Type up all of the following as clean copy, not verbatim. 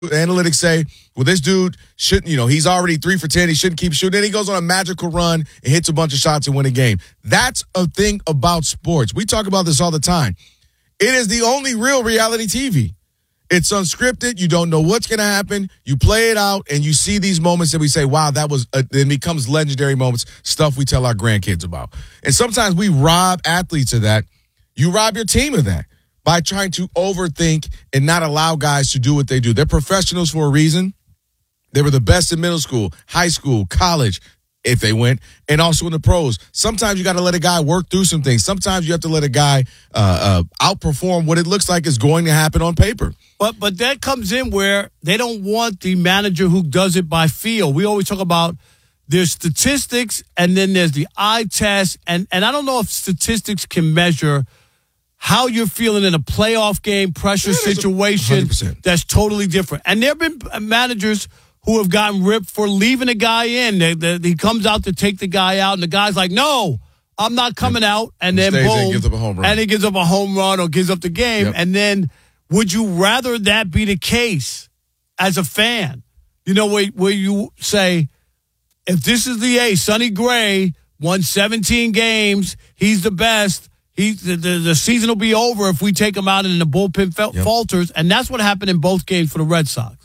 analytics say, well, this dude shouldn't, he's already 3 for 10. He shouldn't keep shooting. Then he goes on a magical run and hits a bunch of shots and win a game. That's a thing about sports. We talk about this all the time. It is the only real reality TV. It's unscripted. You don't know what's going to happen. You play it out, and you see these moments that we say, wow, that was, it becomes legendary moments, stuff we tell our grandkids about. And sometimes we rob athletes of that. You rob your team of that by trying to overthink and not allow guys to do what they do. They're professionals for a reason. They were the best in middle school, high school, college, if they went, and also in the pros. Sometimes you got to let a guy work through some things. Sometimes you have to let a guy outperform what it looks like is going to happen on paper. But that comes in where they don't want the manager who does it by feel. We always talk about there's statistics and then there's the eye test. And I don't know if statistics can measure how you're feeling in a playoff game, pressure situation 100%. That's totally different. And there have been managers who have gotten ripped for leaving a guy in. He comes out to take the guy out, and the guy's like, no, I'm not coming out. And then boom, and gives up a home run. And he gives up a home run or gives up the game. Yep. And then would you rather that be the case as a fan? Where you say, if this is the ace, Sonny Gray won 17 games, he's the best. The season will be over if we take him out and the bullpen falters. And that's what happened in both games for the Red Sox.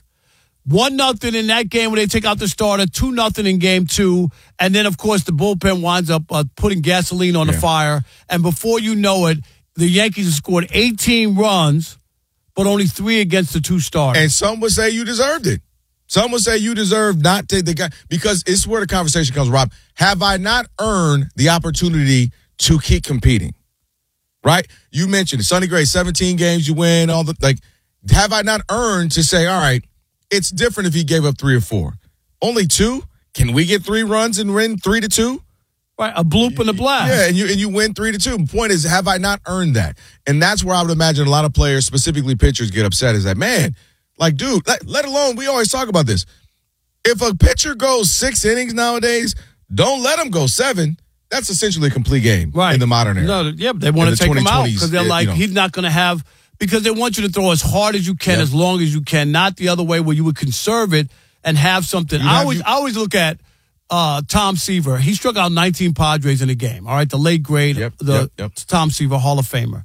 1-0 in that game when they take out the starter, 2-0 in game 2. And then, of course, the bullpen winds up putting gasoline on the fire. And before you know it, the Yankees have scored 18 runs, but only 3 against the 2 starters. And some would say you deserved it. Some would say you deserved not to the guy. Because it's where the conversation comes, Rob. Have I not earned the opportunity to keep competing? Right? You mentioned Sonny Gray, 17 games, you win, have I not earned to say, all right, it's different if he gave up 3 or 4. Only 2? Can we get 3 runs and win 3-2? Right, a bloop and a blast. Yeah, and you win 3-2. The point is, have I not earned that? And that's where I would imagine a lot of players, specifically pitchers, get upset is that, man, dude, let alone, we always talk about this. If a pitcher goes 6 innings nowadays, don't let him go 7. That's essentially a complete game in the modern era. But they want to take him out because they're like, he's not going to have, because they want you to throw as hard as you can, as long as you can, not the other way where you would conserve it and have something. I always look at Tom Seaver. He struck out 19 Padres in a game, all right, the late great, Tom Seaver, Hall of Famer.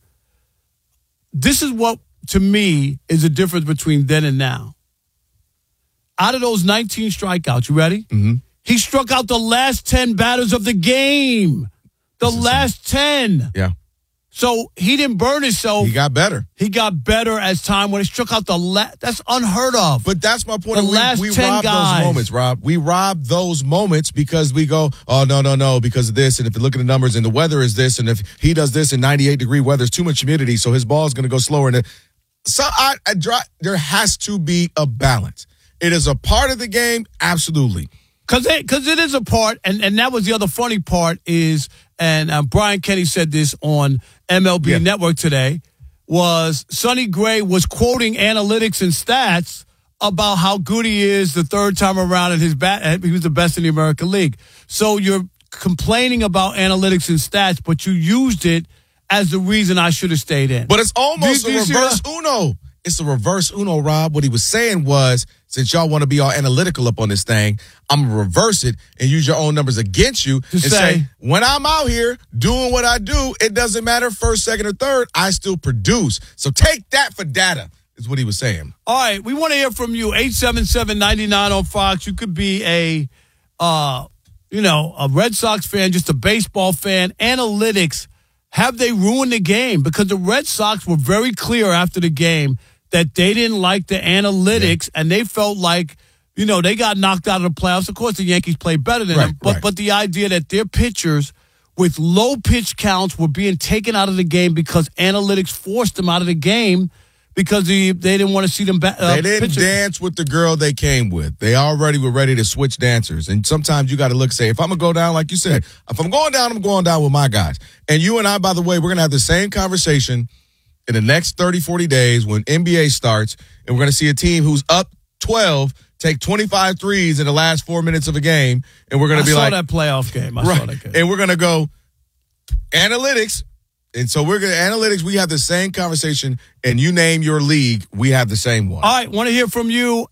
This is what, to me, is the difference between then and now. Out of those 19 strikeouts, you ready? Mm-hmm. He struck out the last 10 batters of the game. The last 10. Yeah. So he didn't burn himself. He got better. He got better as time when he struck out the last. That's unheard of. But that's my point. The last we 10 rob guys. those moments, Rob. We rob those moments because we go, oh, no, because of this. And if you look at the numbers and the weather is this, and if he does this in 98-degree weather, it's too much humidity, so his ball is going to go slower. So there has to be a balance. It is a part of the game, absolutely. Because it is a part, and that was the other funny part is, and Brian Kenny said this on MLB Network today, was Sonny Gray was quoting analytics and stats about how good he is the third time around at his bat. He was the best in the American League. So you're complaining about analytics and stats, but you used it as the reason I should have stayed in. But it's almost a reverse Uno. It's a reverse Uno, Rob. What he was saying was, since y'all want to be all analytical up on this thing, I'm going to reverse it and use your own numbers against you and say, when I'm out here doing what I do, it doesn't matter first, second, or third, I still produce. So take that for data, is what he was saying. All right, we want to hear from you, 877-99 on Fox. You could be a Red Sox fan, just a baseball fan. Analytics, have they ruined the game? Because the Red Sox were very clear after the game that they didn't like the analytics, and they felt like, they got knocked out of the playoffs. Of course, the Yankees played better than them, but the idea that their pitchers with low pitch counts were being taken out of the game because analytics forced them out of the game because they didn't want to see them they didn't dance with the girl they came with. They already were ready to switch dancers. And sometimes you got to look, say, if I'm going to go down, like you said, if I'm going down, I'm going down with my guys. And you and I, by the way, we're going to have the same conversation in the next 30, 40 days when NBA starts, and we're going to see a team who's up 12 take 25 threes in the last 4 minutes of a game, and we're going to be like... I saw that playoff game. I saw that game. And we're going to go, analytics, And so we're going to analytics. We have the same conversation, and you name your league, we have the same one. All right, want to hear from you